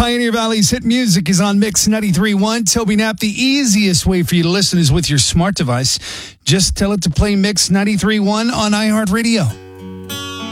Pioneer Valley's hit music is on Mix 93.1. Toby Knapp, the easiest way for you to listen is with your smart device. Just tell it to play Mix 93.1 on iHeartRadio.